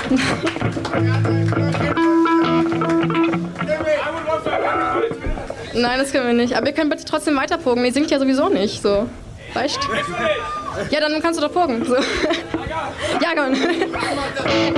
Nein, das können wir nicht. Aber wir können bitte trotzdem weiter pogen. Ihr singt ja sowieso nicht. So. Weißt? Ja, dann kannst du doch pogen. So. Ja, komm.